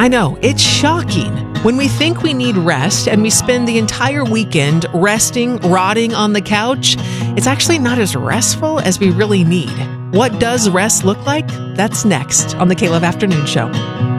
I know, it's shocking. When we think we need rest and we spend the entire weekend resting, rotting on the couch, it's actually not as restful as we really need. What does rest look like? That's next on the K-Love Afternoon Show.